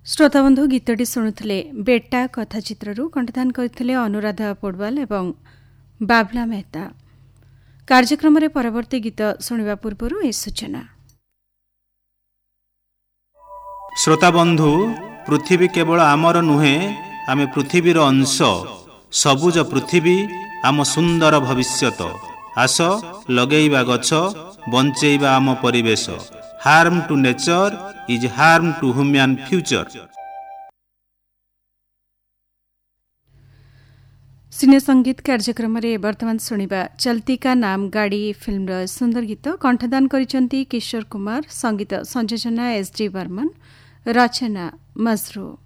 श्रोताबंधु गीतटी शुणुले बेटा कथाचित्रु कंठदान करथिले अनुराधा पोडवाल एवं बाबला मेहता। कार्यक्रम रे परवर्ती गीत शुणिबा पूर्वरु ए सूचना। श्रोताबंधु पृथ्वी केवल आमर नुहे, आमे पृथ्वीर अंश। सबुज पृथ्वी आम सुंदर भविष्यत। आस लगेइबा गछ, बंचेइबा आम परिवेश। Harm to nature is harm to human future. सिने संगीत कार्यक्रम रे वर्तमान शुणिबा चलती का नाम गाड़ी फिल्म रो सुंदर गीत। कंठदान करिसंती किशोर कुमार, संगीत संयोजना एस डी बर्मन, रचना मजरू।